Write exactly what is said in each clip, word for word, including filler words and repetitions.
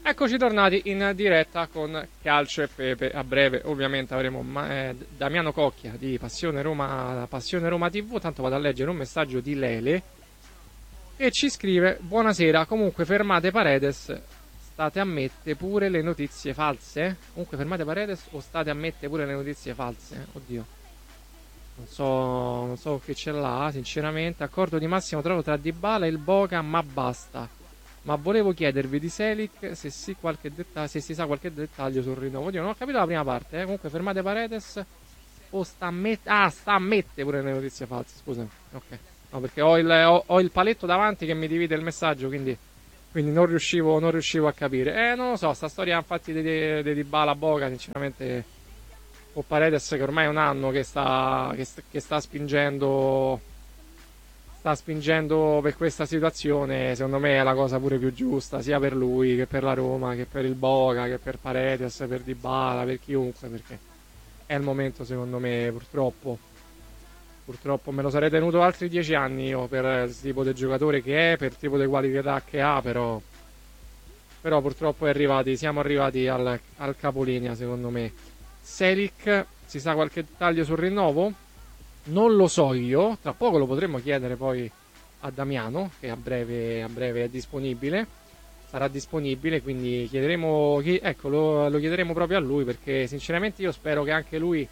Eccoci tornati in diretta con Calcio e Pepe. A breve ovviamente avremo eh, Damiano Cocchia di Passione Roma, Passione Roma tivù. Tanto vado a leggere un messaggio di Lele che ci scrive: buonasera, comunque fermate Paredes, state a mettere pure le notizie false? Comunque fermate Paredes o state a mettere pure le notizie false? Oddio, non so, non so che ce l'ha sinceramente. Accordo di massimo trovo tra Dybala e il Boca, ma basta. Ma volevo chiedervi di Selic se si, qualche detta- se si sa qualche dettaglio sul rinnovo. Io non ho capito la prima parte, eh. Comunque fermate Paredes o sta a mettere... Ah, sta a mettere pure le notizie false, scusami. Ok. No, perché ho il, ho, ho il paletto davanti che mi divide il messaggio, quindi, quindi non, riuscivo, non riuscivo a capire. Eh, non lo so, sta storia infatti di, di, di Dybala a Boca, sinceramente, o Paredes che ormai è un anno che sta, che, che sta spingendo... sta spingendo per questa situazione, secondo me è la cosa pure più giusta, sia per lui che per la Roma, che per il Boca, che per Paredes, per Dybala, per chiunque, perché è il momento, secondo me, purtroppo. Purtroppo me lo sarei tenuto altri dieci anni io per il tipo di giocatore che è, per il tipo di qualità che ha, però, però purtroppo è arrivati, siamo arrivati al, al capolinea, secondo me. Selic, si sa qualche dettaglio sul rinnovo? Non lo so io, tra poco lo potremmo chiedere poi a Damiano, che a breve, a breve è disponibile, sarà disponibile, quindi chiederemo, ecco, lo, lo chiederemo proprio a lui, perché sinceramente io spero che anche lui,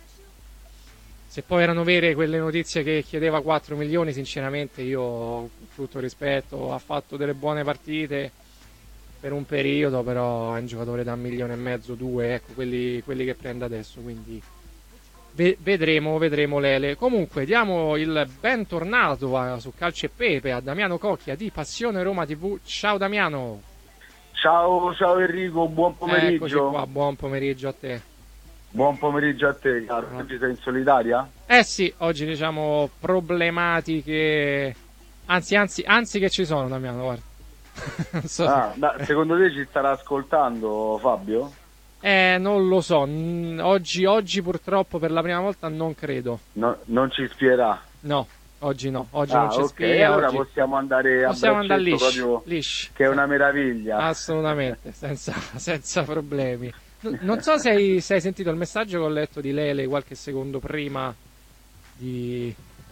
se poi erano vere quelle notizie che chiedeva quattro milioni, sinceramente io, con tutto rispetto, ha fatto delle buone partite per un periodo, però è un giocatore da un milione e mezzo, due, ecco, quelli, quelli che prende adesso, quindi... Vedremo, vedremo Lele. Comunque diamo il bentornato a, su Calcio e Pepe a Damiano Cocchia di Passione Roma tivù. Ciao Damiano. Ciao, ciao Enrico, buon pomeriggio. Eccoci qua, buon pomeriggio a te. Buon pomeriggio a te, caro. Ah. Oggi sei in solitaria? Eh sì, oggi diciamo problematiche, anzi, anzi, anzi che ci sono, Damiano, guarda. Non so Ah, se... da, secondo te ci starà ascoltando Fabio? Eh, non lo so, mm, oggi, oggi purtroppo per la prima volta non credo. No, non ci spierà. No, oggi no, oggi Ah, non ci ok, spia. allora Oggi... possiamo andare a possiamo andare braccetto lisci, proprio, lisci. che è una meraviglia. Assolutamente, senza, senza problemi. N- non so se hai, se hai sentito il messaggio che ho letto di Lele qualche secondo prima di...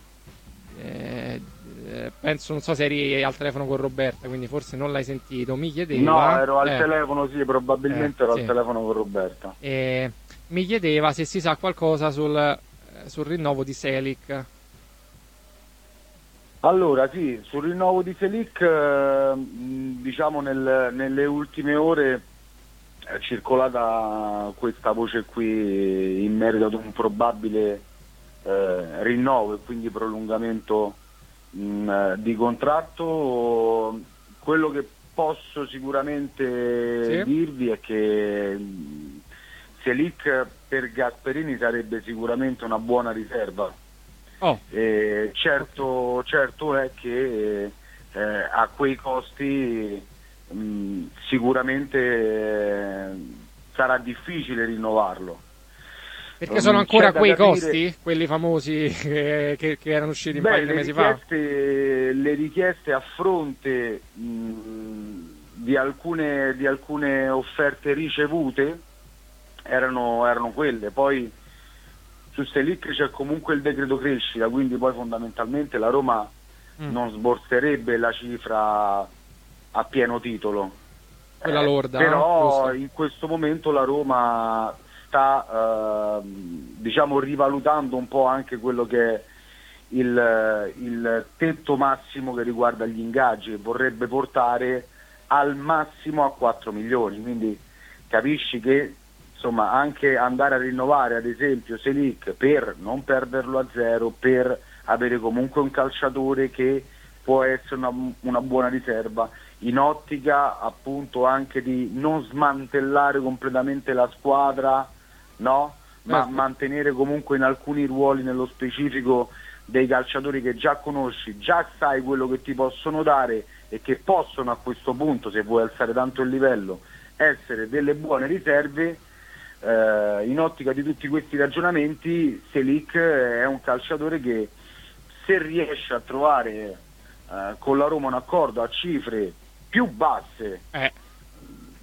Eh, eh, penso, non so se eri al telefono con Roberta, quindi forse non l'hai sentito. Mi chiedeva... No, ero al eh, telefono, sì, probabilmente eh, ero sì. al telefono con Roberta. Eh, mi chiedeva se si sa qualcosa sul, eh, sul rinnovo di Selic. Allora, sì, sul rinnovo di Selic, eh, diciamo nel- nelle ultime ore è circolata questa voce qui in merito ad un probabile eh, rinnovo e quindi prolungamento mh, di contratto. Quello che posso sicuramente Sì. dirvi è che mh, Selic per Gasperini sarebbe sicuramente una buona riserva. Oh, Eh, certo, certo è che eh, a quei costi mh, sicuramente eh, sarà difficile rinnovarlo. perché sono Um, ancora c'è da quei capire- costi, quelli famosi che, che- che erano usciti un Beh, paio di le mesi fa? richieste, le richieste a fronte mh, di, alcune, di alcune offerte ricevute erano, erano quelle. Poi su Selic c'è comunque il decreto crescita, quindi poi fondamentalmente la Roma Mm. non sborserebbe la cifra a pieno titolo. Quella Eh, lorda, però no? Giusto. in questo momento la Roma sta ehm, diciamo rivalutando un po' anche quello che è il, il tetto massimo che riguarda gli ingaggi, che vorrebbe portare al massimo a quattro milioni, quindi capisci che insomma anche andare a rinnovare ad esempio Selic per non perderlo a zero, per avere comunque un calciatore che può essere una, una buona riserva, in ottica appunto anche di non smantellare completamente la squadra, no? Ma Certo. mantenere comunque in alcuni ruoli nello specifico dei calciatori che già conosci, già sai quello che ti possono dare e che possono a questo punto, se vuoi alzare tanto il livello, essere delle buone riserve. Eh, in ottica di tutti questi ragionamenti Selic è un calciatore che, se riesce a trovare eh, con la Roma un accordo a cifre più basse Eh,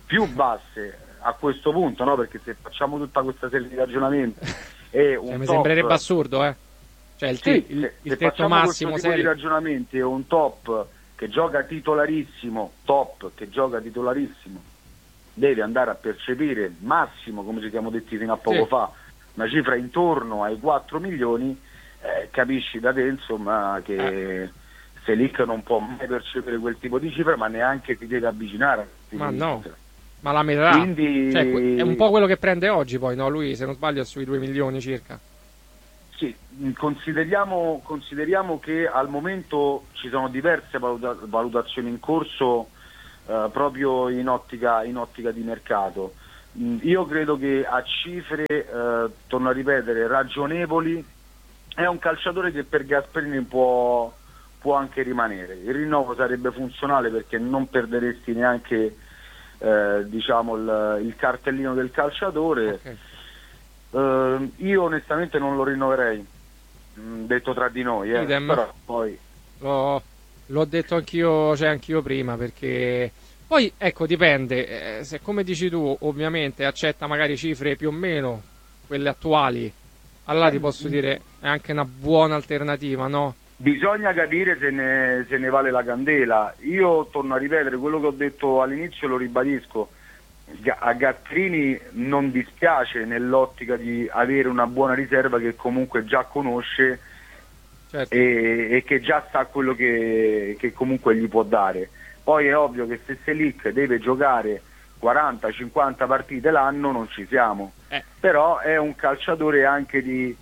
più basse a questo punto, no? Perché se facciamo tutta questa serie di ragionamenti e un cioè, mi top, sembrerebbe assurdo, eh? Cioè il, sì, il, se, il se tetto facciamo massimo questo tipo serio. di ragionamenti e un top che gioca titolarissimo, top che gioca titolarissimo, deve andare a percepire massimo, come ci siamo detti fino a poco Sì. fa, una cifra intorno ai quattro milioni, eh, capisci da te insomma che Eh. Selic non può mai percepire quel tipo di cifra, ma neanche si deve avvicinare a quel tipo Ma di no, cifra. ma la metà. Quindi Cioè, que- è un po' quello che prende oggi poi, no? Lui, se non sbaglio, è sui due milioni circa. sì, consideriamo, consideriamo che al momento ci sono diverse valuta- valutazioni in corso eh, proprio in ottica, in ottica di mercato. Mm, Io credo che a cifre, eh, torno a ripetere, ragionevoli, è un calciatore che per Gasperini può, può anche rimanere. Il rinnovo sarebbe funzionale perché non perderesti neanche eh, diciamo il, il cartellino del calciatore. Ok. Eh, io onestamente non lo rinnoverei, mh, detto tra di noi, eh, Idem. però poi L'ho, l'ho detto anch'io, cioè anch'io prima, perché poi ecco, dipende, eh, se come dici tu, ovviamente accetta magari cifre più o meno quelle attuali, allora ti posso dire è anche una buona alternativa, no? bisogna capire se ne, se ne vale la candela. Io torno a ripetere quello che ho detto all'inizio, lo ribadisco. Ga- A Gattrini non dispiace nell'ottica di avere una buona riserva che comunque già conosce Certo. e, e che già sa quello che, che comunque gli può dare. Poi è ovvio che se Selic deve giocare quaranta cinquanta partite l'anno non ci siamo, Eh. però è un calciatore anche di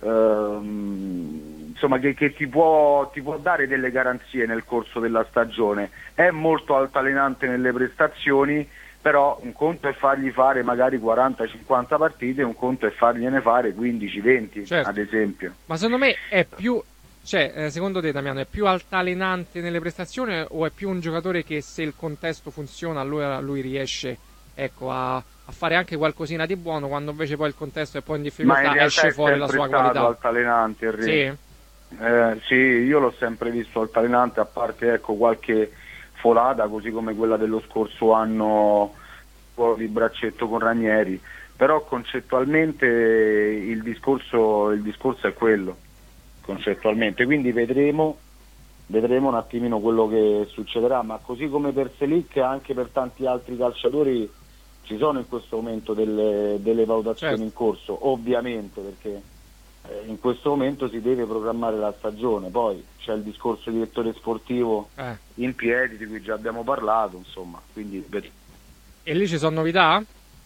ehm, insomma che, che ti può, ti può dare delle garanzie nel corso della stagione. È molto altalenante nelle prestazioni, però un conto è fargli fare magari quaranta cinquanta partite, un conto è fargliene fare quindici venti, Certo. ad esempio. Ma secondo me è più, cioè, eh, secondo te Damiano, è più altalenante nelle prestazioni o è più un giocatore che se il contesto funziona allora lui riesce, ecco, a, a fare anche qualcosina di buono, quando invece poi il contesto è poi in Ma in difficoltà realtà esce è fuori la sempre sua stato qualità. altalenante il Re. Sì? Eh, sì, io l'ho sempre visto altalenante, a parte ecco qualche folata, così come quella dello scorso anno di braccetto con Ranieri, però concettualmente il discorso, il discorso è quello, concettualmente, quindi vedremo, vedremo un attimino quello che succederà, ma così come per Selic e anche per tanti altri calciatori ci sono in questo momento delle, delle valutazioni Certo. in corso, ovviamente, perché eh, in questo momento si deve programmare la stagione, poi c'è il discorso direttore sportivo Eh. in piedi di cui già abbiamo parlato, insomma, quindi ved- E lì ci sono novità?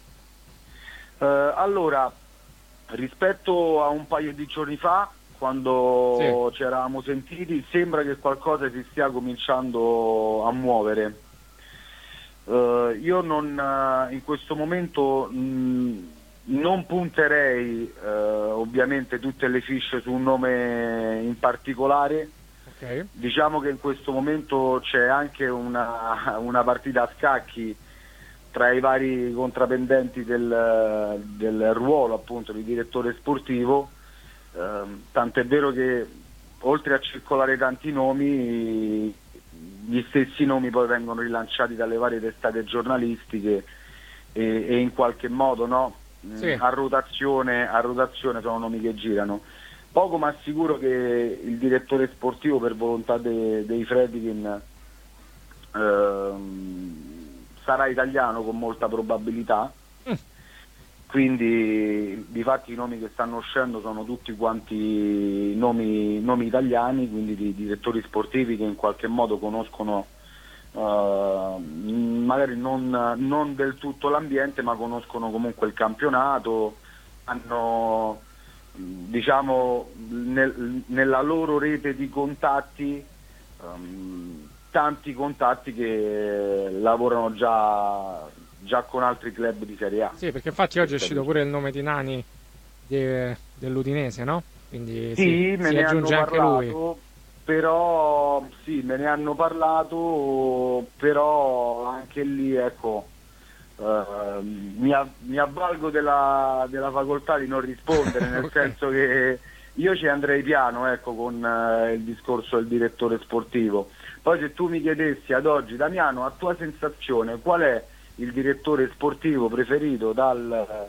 Eh, allora, rispetto a un paio di giorni fa, quando ci eravamo sentiti, sembra che qualcosa si stia cominciando a muovere. Eh, io non, eh, in questo momento mh, non punterei eh, ovviamente tutte le fiche su un nome in particolare. Ok. Diciamo che in questo momento c'è anche una, una partita a scacchi tra i vari contrapendenti del, del ruolo appunto di direttore sportivo, ehm, tant'è vero che oltre a circolare tanti nomi, gli stessi nomi poi vengono rilanciati dalle varie testate giornalistiche e, e in qualche modo no, Sì. a rotazione, a rotazione sono nomi che girano. Poco ma sicuro che il direttore sportivo, per volontà de, dei Fredkin, ehm, sarà italiano con molta probabilità, Mm. quindi di fatti i nomi che stanno uscendo sono tutti quanti nomi, nomi italiani, quindi di direttori sportivi che in qualche modo conoscono eh, magari non, non del tutto l'ambiente, ma conoscono comunque il campionato, hanno diciamo nel, nella loro rete di contatti um, tanti contatti che lavorano già, già con altri club di Serie A. Sì, perché infatti oggi è uscito pure il nome di Nani de- dell'Udinese, no? Quindi Sì, sì, me si ne hanno aggiunge anche lui. parlato, però sì, me ne hanno parlato, però anche lì ecco eh, mi, a- mi avvalgo della, della facoltà di non rispondere, nel Ok. senso che io ci andrei piano ecco con eh, il discorso del direttore sportivo. Poi se tu mi chiedessi ad oggi, Damiano, a tua sensazione qual è il direttore sportivo preferito dal,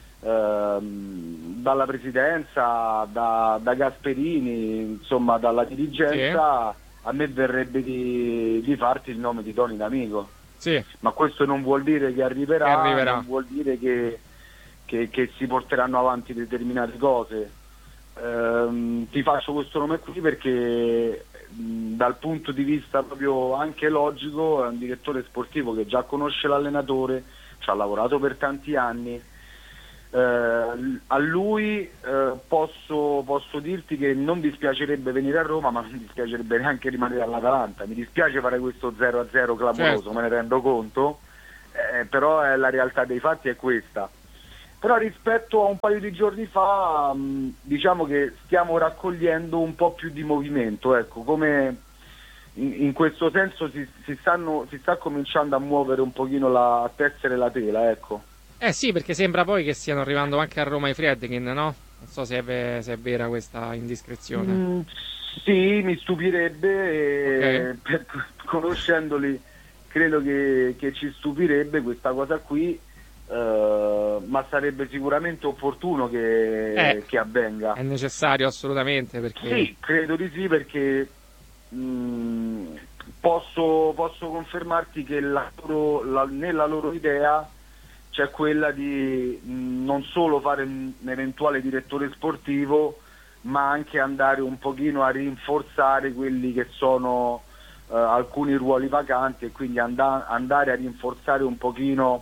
ehm, dalla presidenza, da, da Gasperini, insomma dalla dirigenza, sì. A me verrebbe di, di farti il nome di Tony D'Amico. Sì. Ma questo non vuol dire che arriverà, che arriverà. non vuol dire che, che, che si porteranno avanti determinate cose. Ehm, ti faccio questo nome qui perché mh, dal punto di vista proprio anche logico è un direttore sportivo che già conosce l'allenatore, ci ha lavorato per tanti anni. Eh, a lui eh, posso, posso dirti che non dispiacerebbe venire a Roma, ma non dispiacerebbe neanche rimanere all'Atalanta. Mi dispiace fare questo zero a zero clamoroso, certo. Me ne rendo conto, eh, però è la realtà dei fatti è questa. Però rispetto a un paio di giorni fa mh, diciamo che stiamo raccogliendo un po' più di movimento, ecco, come in, in questo senso si, si, stanno, si sta cominciando a muovere un pochino la a tessere la tela, ecco. Eh sì, perché sembra poi che stiano arrivando anche a Roma i Friedkin, no? Non so se è, se è vera questa indiscrezione. Mm, sì, mi stupirebbe, okay. E per, conoscendoli credo che, che ci stupirebbe questa cosa qui, eh, ma sarebbe sicuramente opportuno che, eh, che avvenga. È necessario assolutamente, perché... Sì, credo di sì, perché mh, posso, posso confermarti che la loro, la, nella loro idea c'è quella di mh, non solo fare un eventuale direttore sportivo, ma anche andare un pochino a rinforzare quelli che sono uh, alcuni ruoli vacanti e quindi and- andare a rinforzare un pochino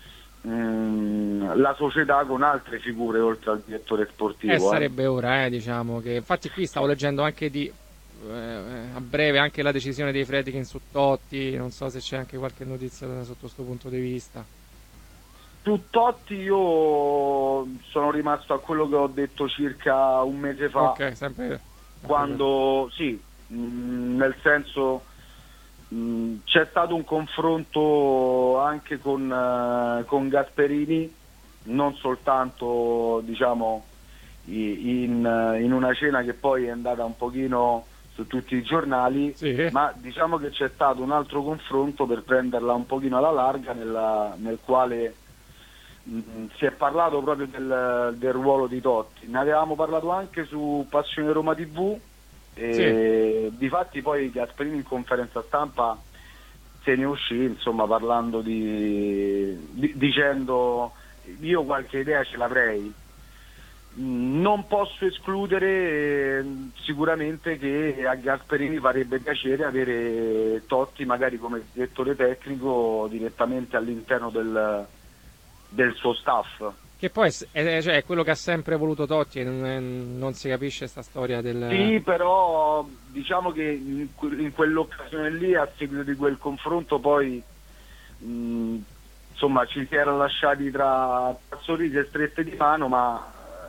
mh, la società con altre figure oltre al direttore sportivo. Eh, eh. sarebbe ora, eh, diciamo che infatti qui stavo leggendo anche di eh, a breve anche la decisione dei Friedkin su Totti, non so se c'è anche qualche notizia sotto questo punto di vista. Su Totti io sono rimasto a quello che ho detto circa un mese fa, okay, sempre, quando sì, mh, nel senso mh, c'è stato un confronto anche con, uh, con Gasperini, non soltanto diciamo in, in una cena che poi è andata un pochino su tutti i giornali, sì. Ma diciamo che c'è stato un altro confronto per prenderla un pochino alla larga, nella, nel quale si è parlato proprio del, del ruolo di Totti. Ne avevamo parlato anche su Passione Roma tivù e sì. Difatti poi Gasperini in conferenza stampa se ne uscì, insomma, parlando di, di dicendo io qualche idea ce l'avrei. Non posso escludere eh, sicuramente che a Gasperini farebbe piacere avere Totti magari come direttore tecnico direttamente all'interno del del suo staff, che poi è, cioè, è quello che ha sempre voluto Totti e non, non si capisce sta storia del... Sì, però diciamo che in, in quell'occasione lì, a seguito di quel confronto, poi mh, insomma ci si era lasciati tra sorrisi e strette di mano, ma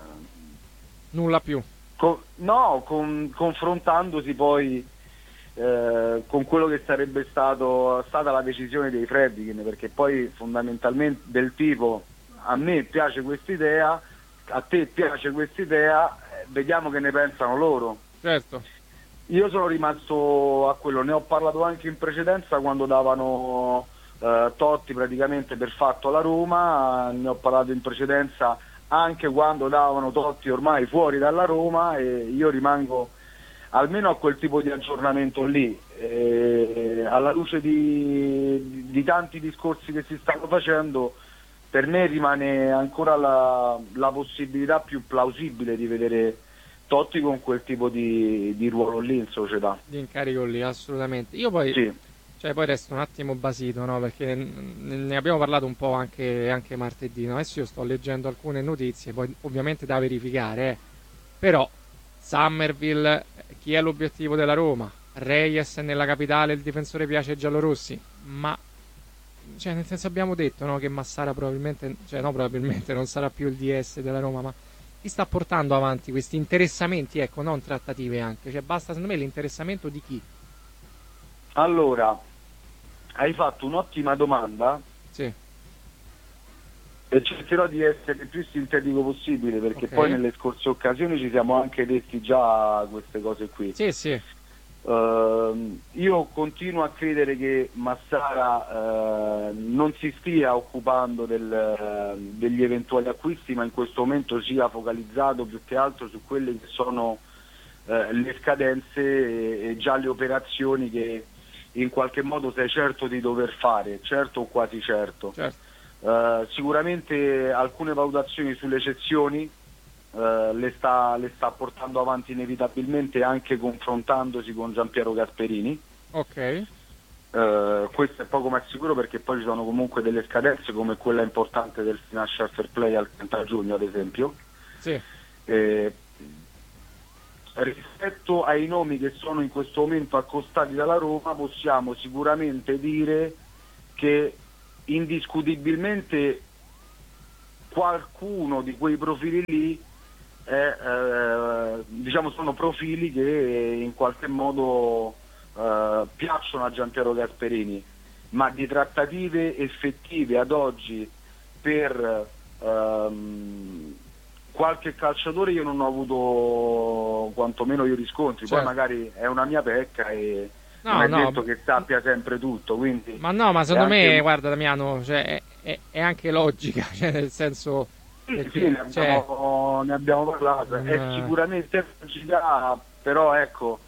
nulla più con, no, con, confrontandosi poi Eh, con quello che sarebbe stato stata la decisione dei Friedkin, perché poi fondamentalmente del tipo a me piace quest'idea, a te piace quest'idea, eh, vediamo che ne pensano loro. Certo. Io sono rimasto a quello, ne ho parlato anche in precedenza quando davano eh, Totti praticamente per fatto alla Roma, ne ho parlato in precedenza anche quando davano Totti ormai fuori dalla Roma, e io rimango almeno a quel tipo di aggiornamento lì, eh, alla luce di, di tanti discorsi che si stanno facendo, per me rimane ancora la, la possibilità più plausibile di vedere Totti con quel tipo di, di ruolo lì in società. Di incarico lì, assolutamente. Io poi, sì. cioè, poi resto un attimo basito, no? Perché ne abbiamo parlato un po' anche, anche martedì, no? Adesso io sto leggendo alcune notizie, poi ovviamente da verificare, eh. Però Summerville, chi è l'obiettivo della Roma? Reyes nella capitale, il difensore piace ai giallorossi, ma cioè nel senso abbiamo detto, no, che Massara probabilmente, cioè no probabilmente non sarà più il D S della Roma, ma chi sta portando avanti questi interessamenti, ecco, non trattative anche, cioè basta secondo me l'interessamento di chi? Allora, hai fatto un'ottima domanda. Sì. E cercherò di essere il più sintetico possibile, perché okay. Poi nelle scorse occasioni ci siamo anche detti già queste cose qui. Sì, sì. Uh, io continuo a credere che Massara uh, non si stia occupando del, uh, degli eventuali acquisti, ma in questo momento sia focalizzato più che altro su quelle che sono uh, le scadenze e, e già le operazioni che in qualche modo sei certo di dover fare, certo o quasi certo. Certo. Uh, sicuramente alcune valutazioni sulle cessioni Uh, le, sta, le sta portando avanti inevitabilmente, anche confrontandosi con Giampiero Gasperini. Ok. Uh, questo è poco ma sicuro, perché poi ci sono comunque delle scadenze come quella importante del Financial Fair Play al trenta giugno, ad esempio. Sì. Eh, rispetto ai nomi che sono in questo momento accostati dalla Roma, possiamo sicuramente dire che indiscutibilmente qualcuno di quei profili lì Eh, eh, diciamo sono profili che in qualche modo eh, piacciono a Giampiero Gasperini, ma di trattative effettive ad oggi per ehm, qualche calciatore io non ho avuto, quantomeno io riscontri. Certo. Poi magari è una mia pecca e No, non è no. detto che sappia sempre tutto, quindi Ma no, ma secondo anche... me, guarda Damiano, cioè, è, è, è anche logica, cioè, nel senso... Sì, perché, sì, ne abbiamo, cioè, ne abbiamo parlato, non- è sicuramente logica, però ecco,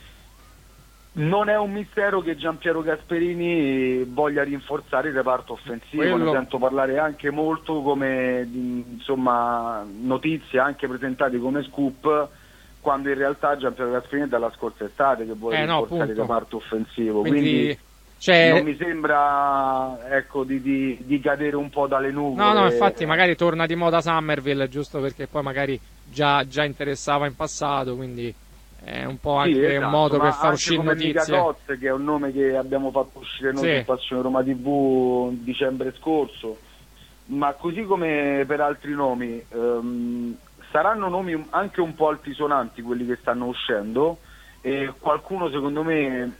non è un mistero che Giampiero Gasperini voglia rinforzare il reparto offensivo. Quello- Ne sento parlare anche molto, come di- insomma notizie anche presentate come scoop, quando in realtà Giampiero Gasperini è dalla scorsa estate che vuole Eh, no, rinforzare il appunto. reparto offensivo, Quindi, quindi cioè, non mi sembra, ecco, di, di, di cadere un po' dalle nuvole. no, no, infatti magari torna di moda Summerville, giusto perché poi magari già, già interessava in passato, quindi è un po' anche Sì, esatto, un modo ma per far anche uscire come Mica notizie. Coz, che è un nome che abbiamo fatto uscire noi Sì. su Passione Roma tivù dicembre scorso, ma così come per altri nomi, ehm, saranno nomi anche un po' altisonanti quelli che stanno uscendo, e qualcuno secondo me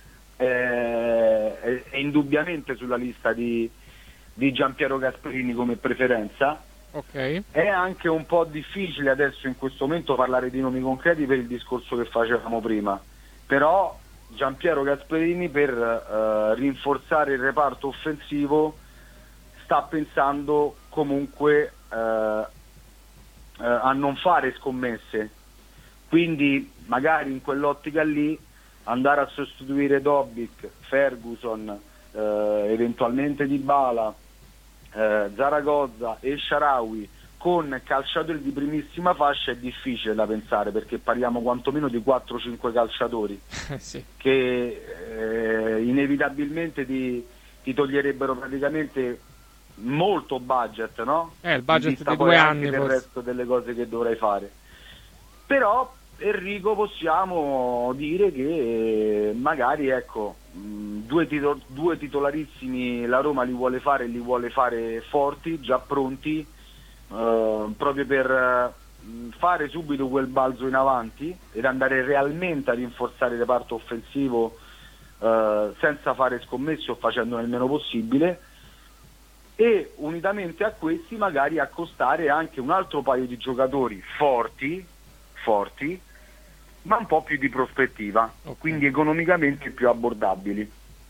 è, è, è indubbiamente sulla lista di, di Giampiero Gasperini come preferenza. Ok. È anche un po' difficile adesso in questo momento parlare di nomi concreti per il discorso che facevamo prima, però Giampiero Gasperini per eh, rinforzare il reparto offensivo sta pensando comunque eh, eh, a non fare scommesse, quindi magari in quell'ottica lì andare a sostituire Dobbik, Ferguson, eh, eventualmente Dybala, Eh, Zaragoza e Shaarawy con calciatori di primissima fascia è difficile da pensare, perché parliamo quantomeno di quattro cinque calciatori Sì. che eh, inevitabilmente ti, ti toglierebbero praticamente molto budget, no? Eh, il budget In vista di poi due anche anni del forse. resto delle cose che dovrai fare. Però Enrico possiamo dire che eh, magari ecco mh, due, tito- due titolarissimi la Roma li vuole fare, li vuole fare forti, già pronti, eh, proprio per eh, fare subito quel balzo in avanti ed andare realmente a rinforzare il reparto offensivo, eh, senza fare scommesse o facendone il meno possibile, e unitamente a questi magari accostare anche un altro paio di giocatori forti forti ma un po' più di prospettiva, Ok. quindi economicamente più abbordabili.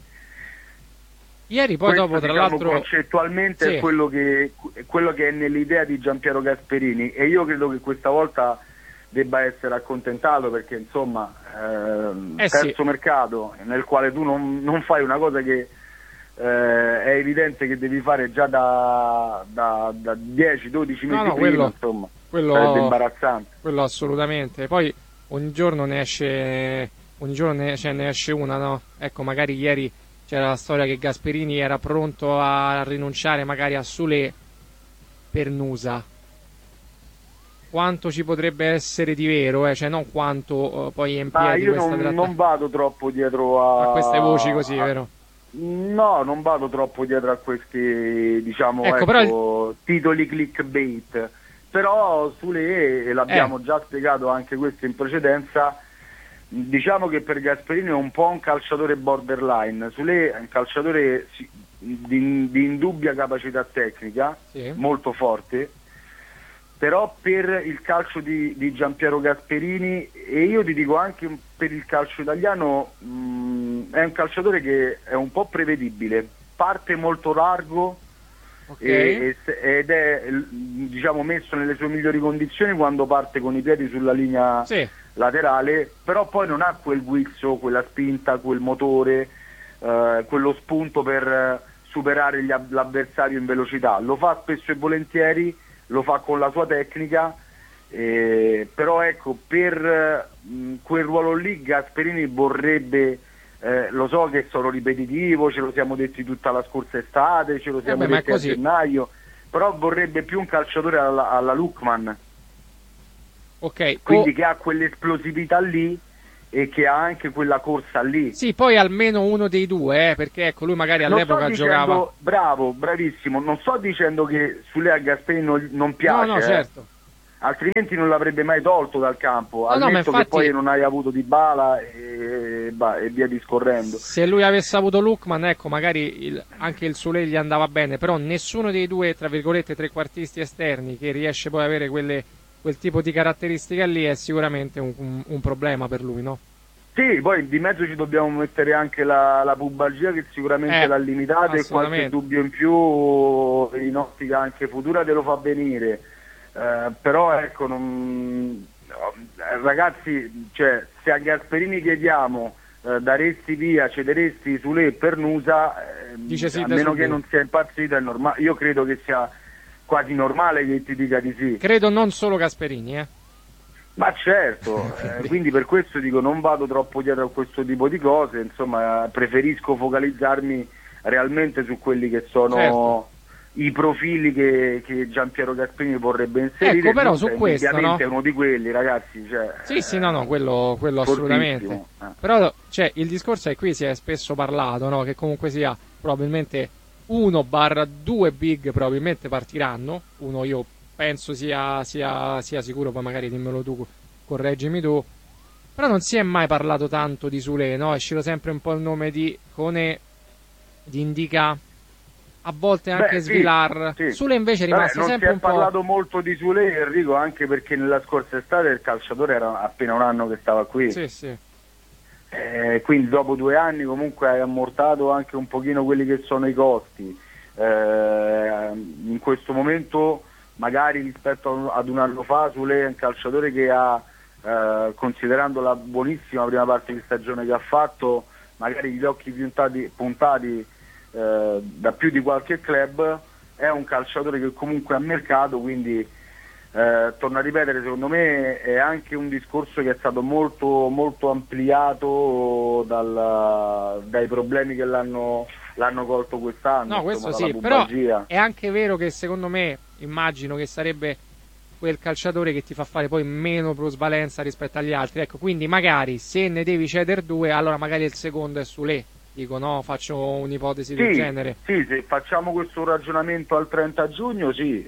Ieri poi Questo, dopo, tra diciamo, l'altro... concettualmente Sì. è quello che, quello che è nell'idea di Giampiero Gasperini, e io credo che questa volta debba essere accontentato, perché insomma ehm, Eh, terzo sì. mercato nel quale tu non, non fai una cosa che eh, è evidente che devi fare già da, da, da dieci dodici mesi No, no, prima, quello- insomma quello- sarebbe imbarazzante. Quello assolutamente. Poi ogni giorno ne esce, ogni giorno ne, cioè, ne esce una, no? Ecco, magari ieri c'era la storia che Gasperini era pronto a rinunciare magari a Sule per Nusa. Quanto ci potrebbe essere di vero, eh? Cioè non quanto eh, poi è in Ma piedi io questa non, tratta. non vado troppo dietro a, A queste voci così, a- vero? No, non vado troppo dietro a questi, diciamo, Ecco, ecco, però titoli clickbait. Però Sule, e l'abbiamo Eh. già spiegato anche questo in precedenza, diciamo che per Gasperini è un po' un calciatore borderline. Sule è un calciatore sì, di, di indubbia capacità tecnica, Sì. molto forte, però per il calcio di, di Giampiero Gasperini, e io ti dico anche per il calcio italiano, mh, è un calciatore che è un po' prevedibile, parte molto largo, Okay. e, e, ed è, diciamo, messo nelle sue migliori condizioni quando parte con i piedi sulla linea Sì. laterale, però poi non ha quel guizzo, quella spinta, quel motore, eh, quello spunto per eh, superare gli, l'avversario in velocità. Lo fa spesso e volentieri, lo fa con la sua tecnica, eh, però ecco, per mh, quel ruolo lì Gasperini vorrebbe, eh, lo so che sono ripetitivo, ce lo siamo detti tutta la scorsa estate, ce lo siamo Eh beh, detti a gennaio, però vorrebbe più un calciatore alla, alla Lookman, Ok. quindi Oh, che ha quell'esplosività lì e che ha anche quella corsa lì. sì, poi almeno uno dei due, eh, perché ecco, lui magari Non sto all'epoca dicendo, giocava. bravo, bravissimo, non sto dicendo che Sule a Gasperini non, non piace, No, no, eh. certo. Altrimenti non l'avrebbe mai tolto dal campo, No, al no, ma netto infatti- che poi non hai avuto Dybala e, bah, e via discorrendo. Se lui avesse avuto Lookman, ecco, magari il- anche il Sule gli andava bene, però nessuno dei due, tra virgolette, trequartisti esterni che riesce poi ad avere quelle, quel tipo di caratteristiche lì è sicuramente un, un- un problema per lui, no? Sì, poi di mezzo ci dobbiamo mettere anche la, la pubalgia, che sicuramente Eh, l'ha limitata, e qualche assolutamente. dubbio in più in ottica anche futura te lo fa venire. Eh, però ecco, non, eh, ragazzi, cioè, se a Gasperini chiediamo eh, daresti via, cederesti Sule per Nusa, eh, Dice sì a da meno subito. che non sia impazzito, è normale. Io credo che sia quasi normale che ti dica di sì. Credo non solo Gasperini, eh. Ma certo, eh, quindi per questo dico non vado troppo dietro a questo tipo di cose, insomma preferisco focalizzarmi realmente su quelli che sono Certo. i profili che, che Giampiero Gasperini vorrebbe inserire. Ecco, però Nusa, su questo, indubbiamente, no? è uno di quelli, ragazzi, cioè, Sì, sì, no, no, quello, quello assolutamente. fortissimo, eh. Però, cioè, il discorso è qui si è spesso parlato, no? Che comunque sia probabilmente uno barra due big probabilmente partiranno. Uno io penso sia, sia, sia sicuro, poi magari dimmelo tu, correggimi tu. Però non si è mai parlato tanto di Sule, no? È uscito sempre un po' il nome di Cone, di Indica, a volte anche Beh, sì, Svilar. sì. Sule invece è Vabbè, rimasto non sempre si è un po'. parlato molto di Sule, Enrico, anche perché nella scorsa estate il calciatore era appena un anno che stava qui. Sì, sì. Eh, quindi dopo due anni comunque hai ammortato anche un pochino quelli che sono i costi. Eh, in questo momento magari rispetto ad un anno fa Sule è un calciatore che ha, eh, considerando la buonissima prima parte di stagione che ha fatto, magari gli occhi puntati, puntati eh, da più di qualche club, è un calciatore che comunque ha mercato, quindi Eh, torno a ripetere, secondo me è anche un discorso che è stato molto, molto ampliato dal, dai problemi che l'hanno, l'hanno colto quest'anno. No, questo insomma, sì, dalla però pubalgia. è anche vero che secondo me, immagino che sarebbe quel calciatore che ti fa fare poi meno plusvalenza rispetto agli altri. Ecco, quindi magari se ne devi cedere due, allora magari il secondo è Sule. Dico, no, faccio un'ipotesi del Sì, genere. sì, se facciamo questo ragionamento al trenta giugno, sì.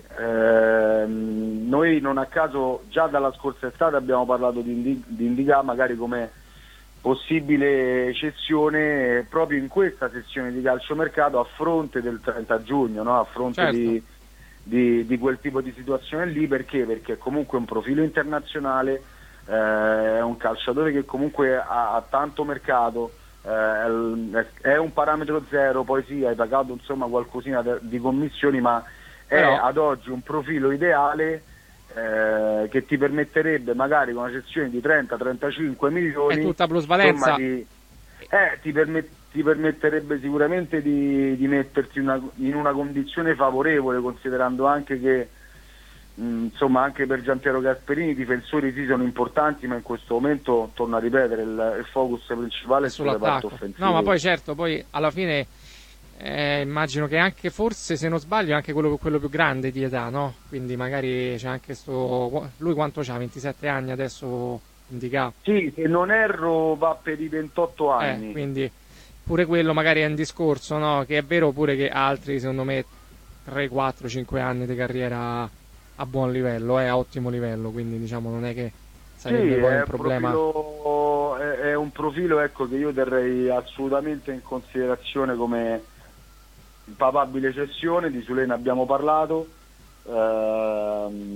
Ehm, noi non a caso già dalla scorsa estate abbiamo parlato di, Indi- di Indica magari come possibile cessione proprio in questa sessione di calciomercato a fronte del trenta giugno, no? A fronte Certo. di, di, di quel tipo di situazione lì. Perché? Perché comunque è un profilo internazionale, eh, è un calciatore che comunque ha, ha tanto mercato. Eh, è un parametro zero, poi sì, hai pagato insomma qualcosina di commissioni, ma è Però- ad oggi un profilo ideale, eh, che ti permetterebbe magari con una cessione di trenta trentacinque milioni È tutta plusvalenza. insomma, di, eh, ti, permet- ti permetterebbe sicuramente di, di metterti una- in una condizione favorevole, considerando anche che mh, insomma anche per Giampiero Gasperini i difensori sì sono importanti, ma in questo momento, torno a ripetere, il, il focus principale è sul reparto Sull'attacco. offensivo. No, ma poi certo, poi alla fine eh, immagino che anche forse, se non sbaglio, è anche quello, quello più grande di età, no? Quindi magari c'è anche sto... Lui quanto c'ha? ventisette anni adesso, Indica. Sì, se non erro va per i ventotto anni. Eh, quindi pure quello magari è un discorso, no? Che è vero pure che altri, secondo me, tre, quattro, cinque anni di carriera a buon livello, eh, a ottimo livello, quindi diciamo non è che sarebbe Sì, poi è un un problema. profilo, è, è un profilo ecco, che io terrei assolutamente in considerazione come papabile cessione. Di Sule ne abbiamo parlato, ehm,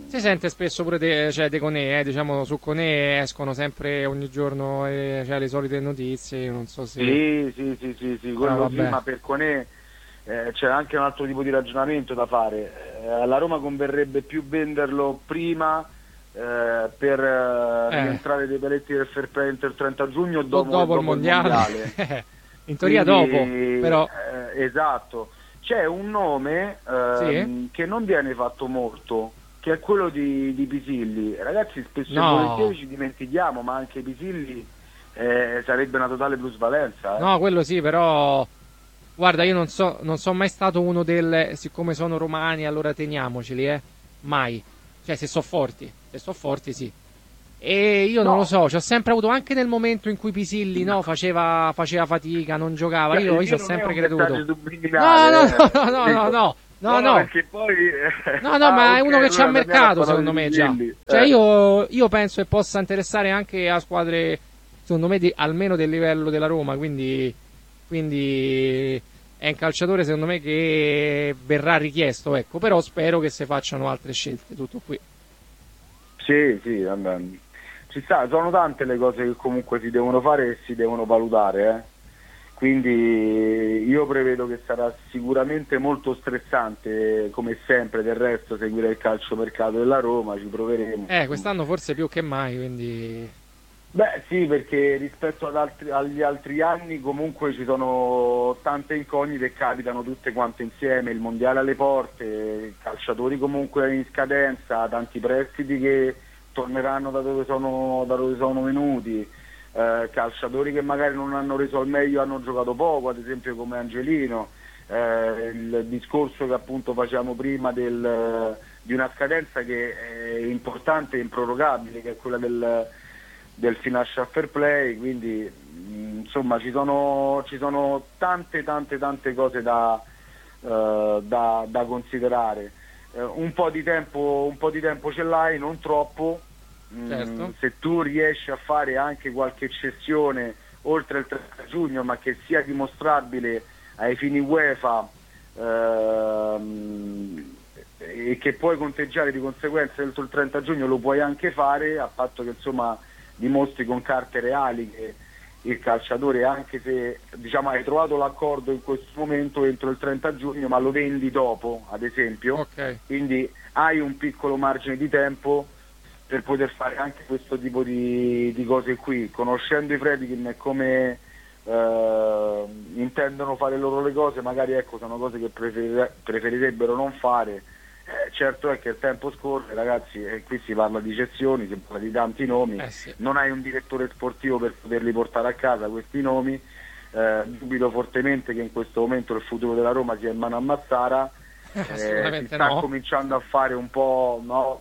Si sente spesso pure de, cioè, de Conè, eh, diciamo su Conè escono sempre ogni giorno eh, cioè, le solite notizie, non so se... Sì, sì, sì, sì, sì, quello sì, ma per Conè eh, c'è anche un altro tipo di ragionamento da fare. Eh, alla Roma converrebbe più venderlo prima eh, per eh, eh. rientrare dei paletti del fair play entro il trenta giugno o dopo, dopo, dopo il mondiale, il mondiale. In teoria Quindi, dopo, però... Eh, esatto. C'è un nome ehm, sì? che non viene fatto molto, che è quello di, di Pisilli. Ragazzi, spesso no. e volentieri ci dimentichiamo, ma anche Pisilli eh, sarebbe una totale plusvalenza. Eh. No, quello sì, però... Guarda, io non so, non sono mai stato uno del... Siccome sono romani, allora teniamoceli, eh. Mai. Cioè, se so forti. Se so forti, sì. E io No. non lo so, ci ho sempre avuto anche nel momento in cui Pisilli no, faceva, faceva fatica, non giocava. Cioè, io, io ci ho non sempre è un creduto. messaggio No, subliminale, no, eh. no, no, no, Dico- no, no, no, no, no. perché poi No, no, ah, ma è ok, uno che c'ha allora torniamo a mercato, parlare secondo di me già. Pisilli. Cioè, Eh. io, io penso che possa interessare anche a squadre, secondo me, di, almeno del livello della Roma. Quindi, quindi è un calciatore, secondo me, che verrà richiesto. Ecco, però spero che si facciano altre scelte. Tutto qui. Sì, sì, vabbè. Ci sta, sono tante le cose che comunque si devono fare e si devono valutare, eh. Quindi io prevedo che sarà sicuramente molto stressante, come sempre del resto, seguire il calciomercato della Roma, ci proveremo. Eh, quest'anno forse più che mai, quindi... Beh sì, perché rispetto ad altri, agli altri anni comunque ci sono tante incognite che capitano tutte quante insieme, il mondiale alle porte, calciatori comunque in scadenza, tanti prestiti che torneranno da dove sono, da dove sono venuti, eh, calciatori che magari non hanno reso al meglio, hanno giocato poco, ad esempio come Angelino, eh, il discorso che appunto facciamo prima del, di una scadenza che è importante e improrogabile, che è quella del del financial fair play, quindi mh, insomma ci sono, ci sono tante tante tante cose da, uh, da, da considerare. Uh, un po' di tempo un po' di tempo ce l'hai, non troppo. Mh, certo. Se tu riesci a fare anche qualche eccezione oltre il trenta giugno, ma che sia dimostrabile ai fini UEFA uh, e che puoi conteggiare di conseguenza entro il trenta giugno, lo puoi anche fare, a patto che insomma dimostri con carte reali che il calciatore, anche se diciamo hai trovato l'accordo in questo momento entro il trenta giugno, ma lo vendi dopo, ad esempio, okay. Quindi hai un piccolo margine di tempo per poter fare anche questo tipo di, di cose qui. Conoscendo i Friedkin e come eh, intendono fare loro le cose, magari ecco sono cose che preferire, preferirebbero non fare. Eh, certo è che il tempo scorre, ragazzi, e qui si parla di cessioni, si parla di tanti nomi, eh sì. non hai un direttore sportivo per poterli portare a casa questi nomi, eh, dubito fortemente che in questo momento il futuro della Roma sia in mano a Massara, eh, si sta no. cominciando a fare un po', no,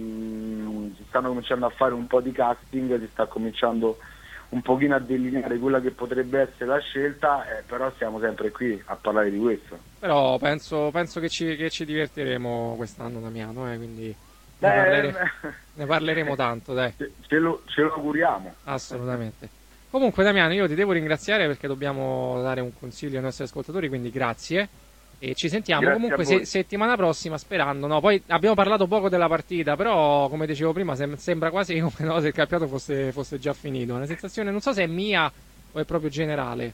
mh, si stanno cominciando a fare un po' di casting, si sta cominciando un pochino a delineare quella che potrebbe essere la scelta, eh, però siamo sempre qui a parlare di questo. Però penso, penso che, ci, che ci divertiremo quest'anno, Damiano, eh, quindi Beh, ne, parlere, ne parleremo tanto, dai. Ce, ce, lo, ce lo auguriamo. Assolutamente. Comunque, Damiano, io ti devo ringraziare perché dobbiamo dare un consiglio ai nostri ascoltatori, quindi grazie. E ci sentiamo Grazie comunque se, settimana prossima, sperando. No, poi abbiamo parlato poco della partita, però come dicevo prima sem- sembra quasi come no, se il campionato fosse, fosse già finito. Una sensazione, non so se è mia o è proprio generale.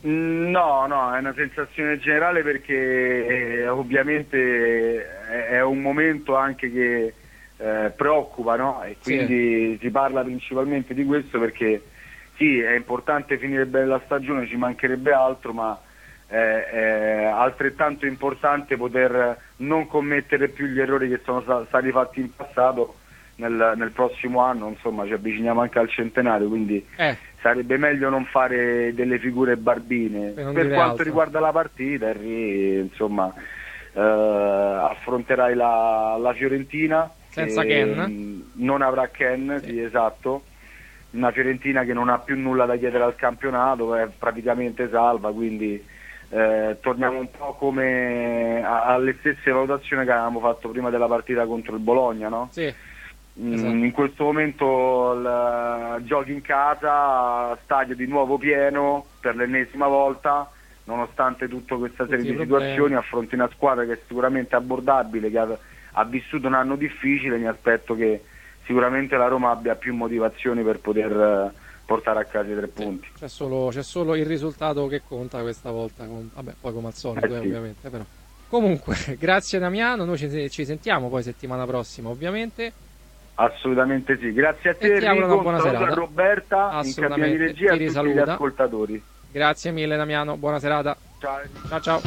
No, no, è una sensazione generale perché eh, ovviamente è, è un momento anche che eh, preoccupa, no? E quindi sì, si parla principalmente di questo perché sì, è importante finire bene la stagione, ci mancherebbe altro, ma è, è altrettanto importante poter non commettere più gli errori che sono stati fatti in passato nel, nel prossimo anno, insomma ci avviciniamo anche al centenario, quindi eh. sarebbe meglio non fare delle figure barbine. Per, per quanto altro. riguarda la partita, Henry, insomma, eh, affronterai la, la Fiorentina senza Ken, non avrà Ken, sì. Sì, esatto, una Fiorentina che non ha più nulla da chiedere al campionato, è praticamente salva, quindi eh, torniamo un po' come a, alle stesse valutazioni che avevamo fatto prima della partita contro il Bologna, no? Sì. Esatto. In questo momento il, giochi in casa, stadio di nuovo pieno per l'ennesima volta, nonostante tutta questa serie Tutti di situazioni, affronti una squadra che è sicuramente abbordabile, che ha, ha vissuto un anno difficile, mi aspetto che sicuramente la Roma abbia più motivazioni per poter uh, portare a casa i tre punti. C'è solo, c'è solo il risultato che conta questa volta, con, vabbè, poi come al solito eh, eh, sì. ovviamente, però. Comunque, grazie Damiano, noi ci, ci sentiamo poi settimana prossima ovviamente. Assolutamente sì, grazie a te E ti auguro Enrico, una buona un saluto serata. a Roberta in cabina di regia e a tutti gli ascoltatori. Grazie mille Damiano, buona serata. Ciao ciao. ciao.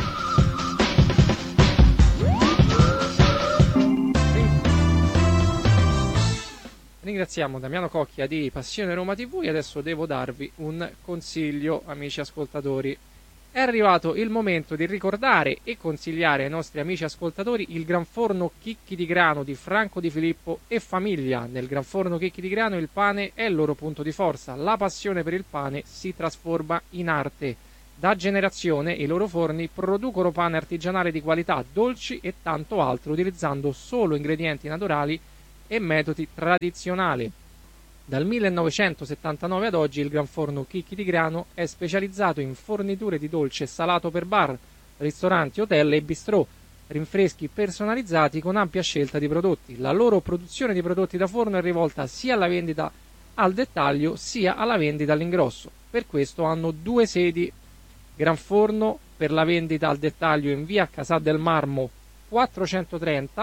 Ringraziamo Damiano Cocchia di Passione Roma tivù e adesso devo darvi un consiglio, amici ascoltatori. È arrivato il momento di ricordare e consigliare ai nostri amici ascoltatori il Gran Forno Chicchi di Grano di Franco Di Filippo e famiglia. Nel Gran Forno Chicchi di Grano il pane è il loro punto di forza. La passione per il pane si trasforma in arte. Da generazione i loro forni producono pane artigianale di qualità, dolci e tanto altro, utilizzando solo ingredienti naturali e metodi tradizionali. Dal millenovecentosettantanove ad oggi il Gran Forno Chicchi di Grano è specializzato in forniture di dolce e salato per bar, ristoranti, hotel e bistrò, rinfreschi personalizzati con ampia scelta di prodotti. La loro produzione di prodotti da forno è rivolta sia alla vendita al dettaglio sia alla vendita all'ingrosso. Per questo hanno due sedi: Gran Forno per la vendita al dettaglio in via Casà del Marmo quattrocentotrenta,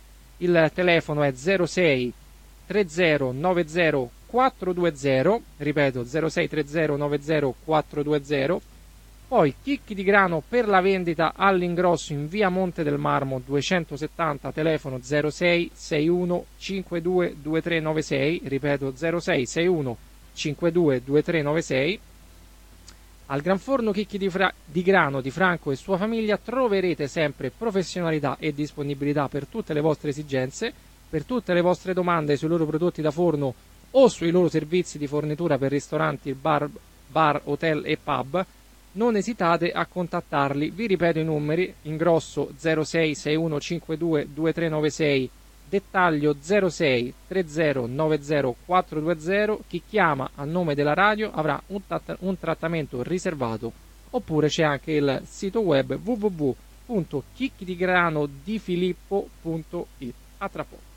il telefono è zero sei trenta novanta quattrocentoventi, ripeto zero sei trenta novanta quattrocentoventi. Poi Chicchi di Grano per la vendita all'ingrosso in via Monte del Marmo duecentosettanta, telefono zero sei sessantuno cinquantadue ventitré novantasei, ripeto zero sei sessantuno cinquantadue ventitré novantasei. Al Gran Forno Chicchi di, Fra- di Grano di Franco e sua famiglia troverete sempre professionalità e disponibilità per tutte le vostre esigenze. Per tutte le vostre domande sui loro prodotti da forno o sui loro servizi di fornitura per ristoranti, bar, bar, hotel e pub, non esitate a contattarli. Vi ripeto i numeri: ingrosso zero sei sessantuno cinquantadue ventitré novantasei, dettaglio zero sei trenta novanta quattrocentoventi. Chi chiama a nome della radio avrà un, tat- un trattamento riservato. Oppure c'è anche il sito web w w w punto chicchidigranodifilippo punto it. A tra poco.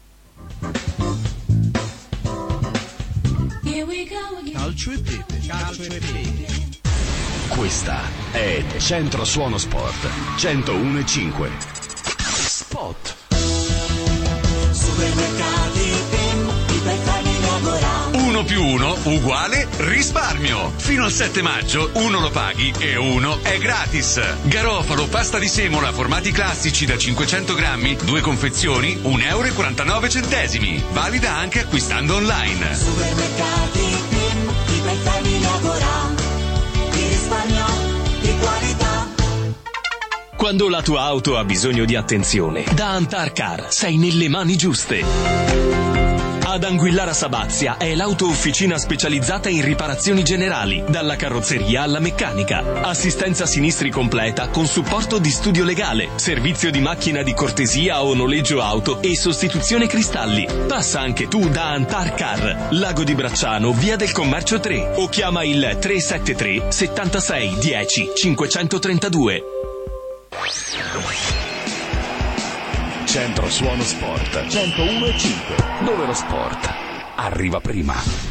Calcio e pepe, calcio e pepe. Questa è Centro Suono Sport centouno e cinque. Spot. Supermercati Pim, iperfamiglia uno più uno uguale risparmio. Fino al sette maggio uno lo paghi e uno è gratis. Garofalo, pasta di semola, formati classici da cinquecento grammi, due confezioni, un euro e quarantanove centesimi. Valida anche acquistando online. Supermercati Pim, iperfamiglia di risparmio, di qualità. Quando la tua auto ha bisogno di attenzione, da Antarcar sei nelle mani giuste. Ad Anguillara Sabazia è l'auto-officina specializzata in riparazioni generali, dalla carrozzeria alla meccanica. Assistenza sinistri completa con supporto di studio legale, servizio di macchina di cortesia o noleggio auto e sostituzione cristalli. Passa anche tu da Antarcar, Lago di Bracciano, via del Commercio tre, o chiama il tre sette tre settantasei dieci cinquecentotrentadue. Centro Suono Sport centouno e cinque, dove lo sport arriva prima.